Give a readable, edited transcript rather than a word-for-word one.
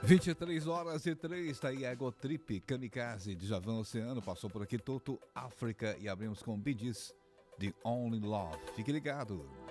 23h03, tá aí Ego Trip, Kamikaze, Djavan Oceano, passou por aqui Toto, África e abrimos com Bee Gees, The Only Love. Fique ligado.